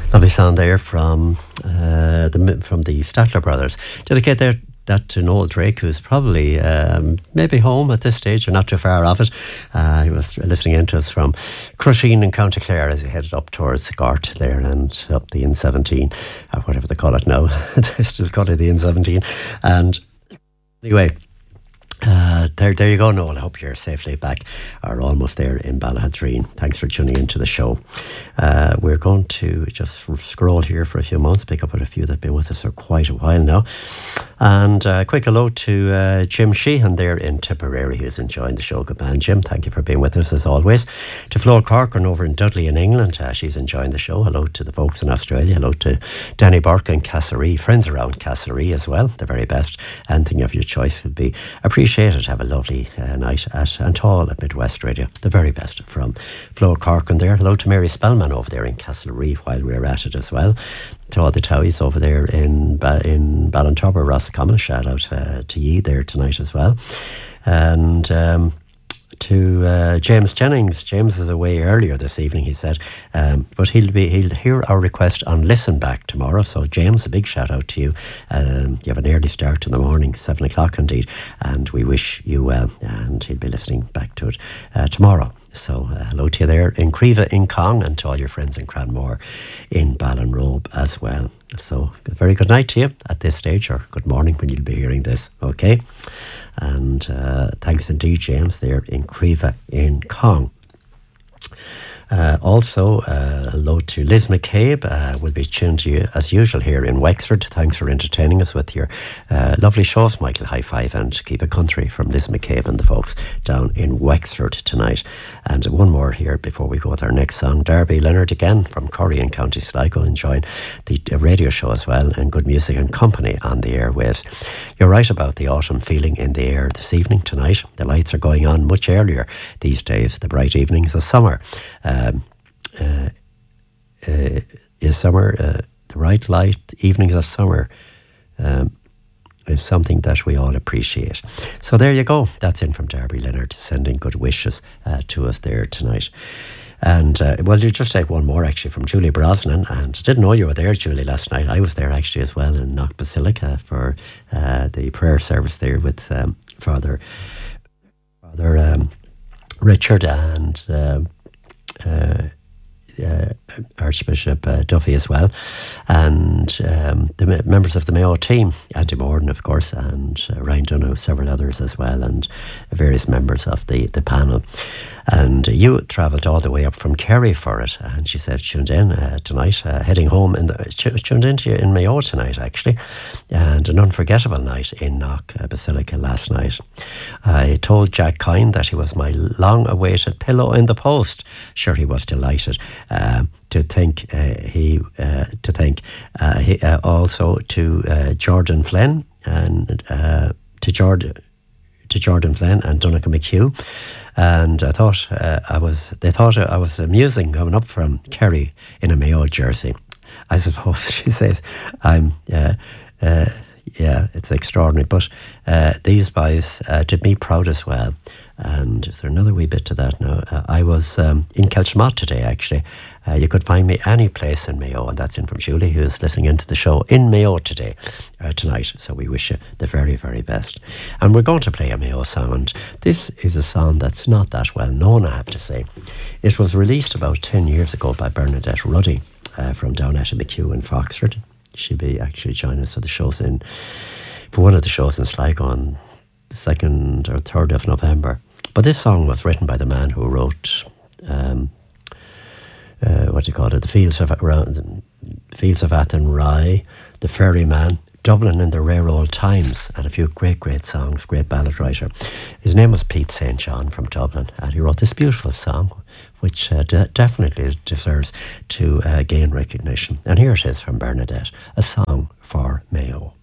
Lovely sound there from the Statler Brothers. Dedicate that to Noel Drake, who's probably maybe home at this stage or not too far off it. He was listening in to us from Crusheen in County Clare as he headed up towards Gart there and up the N17, or whatever they call it now. They still call it the N17. And anyway, there you go, Noel. I hope you're safely back or almost there in Ballahadreen. Thanks for tuning into the show. We're going to just scroll here for a few months, pick up with a few that have been with us for quite a while now. And quick hello to Jim Sheehan there in Tipperary, who's enjoying the show. Good man, Jim. Thank you for being with us as always. To Flo Corcoran over in Dudley in England. She's enjoying the show. Hello to the folks in Australia. Hello to Danny Burke in Castlerea. Friends around Castlerea as well. The very best. Anything of your choice would be appreciated. Have a lovely night at Antall at Midwest Radio. The very best from Flo Corcoran there. Hello to Mary Spellman over there in Castlerea while we're at it as well. To all the Towies over there in Ballintubber, Roscommon. Shout out to ye there tonight as well. And to James Jennings. James is away earlier this evening, he said, but he'll hear our request on Listen Back tomorrow. So James, a big shout out to you. You have an early start in the morning, 7 o'clock indeed, and we wish you well, and he'll be listening back to it tomorrow. So hello to you there in Creva in Cong, and to all your friends in Cranmore in Ballinrobe as well. So a very good night to you at this stage, or good morning when you'll be hearing this, okay? And thanks indeed, James, there in Creva in Cong. Also, hello to Liz McCabe. We'll be tuned to you as usual here in Wexford. Thanks for entertaining us with your lovely shows, Michael. High five and keep it country from Liz McCabe and the folks down in Wexford tonight. And one more here before we go with our next song. Darby Leonard again from Corrie in County Sligo, enjoying the radio show as well, and good music and company on the airwaves. You're right about the autumn feeling in the air this evening, tonight. The lights are going on much earlier these days. The bright evenings of summer. Is summer, the right light evenings of summer is something that we all appreciate. So there you go. That's in from Darby Leonard, sending good wishes to us there tonight. And well, you just take one more actually from Julie Brosnan. And I didn't know you were there, Julie, last night. I was there actually as well in Knock Basilica for the prayer service there with Father Richard and Archbishop Duffy as well, and the members of the Mayo team, Andy Morden of course, and Ryan Dunno, several others as well, and various members of the panel. And you travelled all the way up from Kerry for it, and she said tuned in tonight, heading home, tuned into you in Mayo tonight actually, and an unforgettable night in Knock Basilica last night. I told Jack Kine that he was my long-awaited pillow in the post. Sure, he was delighted. Also to Jordan Flynn and to Jordan Flynn and Donegal McHugh, and I thought they thought I was amusing coming up from Kerry in a Mayo jersey. I suppose she says it's extraordinary, but these boys did me proud as well. And is there another wee bit to that now? I was in Kelchmott today actually. You could find me any place in Mayo, and that's in from Julie, who's listening into the show in Mayo tonight. So we wish you the very, very best. And we're going to play a Mayo song, and this is a song that's not that well known, I have to say. It was released about 10 years ago by Bernadette Ruddy from down at McHugh in Foxford. She'll be actually joining us for one of the shows in Sligo on the 2nd or 3rd of November. But this song was written by the man who wrote the Fields of Athenry, The Ferryman, Dublin in the Rare Old Times, and a few great songs, great ballad writer. His name was Pete St. John from Dublin, and he wrote this beautiful song, which definitely deserves to gain recognition. And here it is from Bernadette, a song for Mayo.